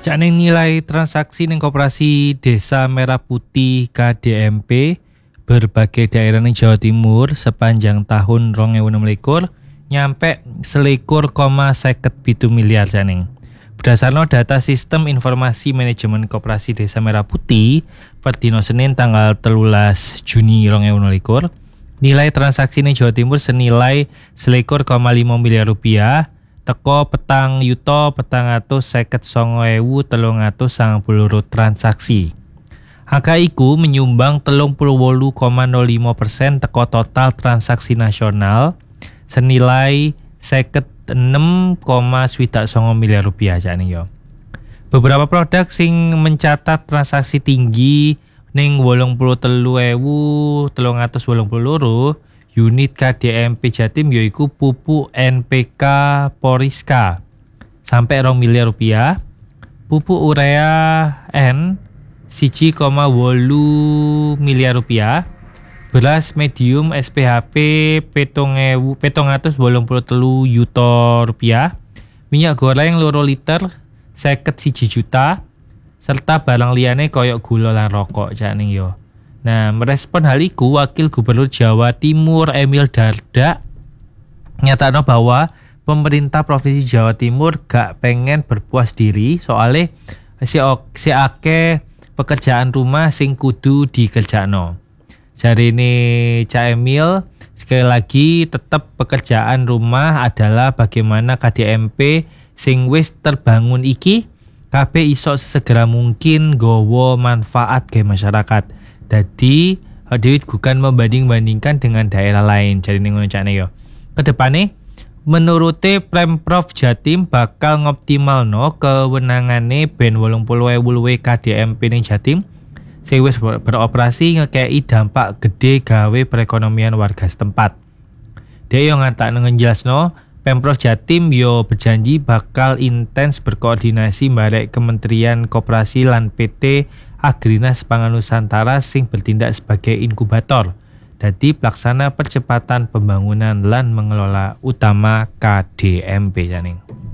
Cak ning nilai transaksi ning Koperasi Desa Merah Putih KDMP berbagai daerah ning Jawa Timur sepanjang tahun 2026 nyampe 21,57 miliar Cak. Berdasarkan data Sistem Informasi Manajemen Koperasi Desa Merah Putih per dino Senin tanggal 13 Juni 2026, nilai transaksi ning Jawa Timur senilai 21,5 miliar rupiah teko petang yuto 459.390 transaksi. Angka iku menyumbang 38,05% teko total transaksi nasional senilai 56,9 miliar rupiah jane yo. Beberapa produk sing mencatat transaksi tinggi ning 83.382 unit KDMP Jatim yaiku pupuk NPK Poriska sampai 2 miliar rupiah, pupuk urea N 1,8 miliar rupiah, beras medium SPHP 783 juta rupiah, minyak goreng 2 liter 51 juta, serta barang liyane koyok gula lan rokok jane yo. Nah, merespon hal itu, Wakil Gubernur Jawa Timur Emil Dardak nyatano bahwa pemerintah Provinsi Jawa Timur gak pengen berpuas diri soalnya si akeh pekerjaan rumah sing kudu dikerjakno. Jari ini Cak Emil, sekali lagi tetap pekerjaan rumah adalah bagaimana KDMP sing wis terbangun iki kabeh iso sesegera mungkin gowo manfaat ke masyarakat. Jadi, Dewi bukan membanding-bandingkan dengan daerah lain. Jadi ngono cakne yo. Kedepane, menurut Pemprov Jatim bakal ngoptimalno kewenangane ben 80.000 KDMP ning Jatim sing wis beroperasi ngekei dampak gede gawe perekonomian warga setempat. Dewi yo ngatakno ngejelasno, Pemprov Jatim yo berjanji bakal intens berkoordinasi barek Kementerian Koperasi lan PT Agrinas Pangan Nusantara sing bertindak sebagai inkubator. Jadi pelaksana percepatan pembangunan lan mengelola utama KDMP janing.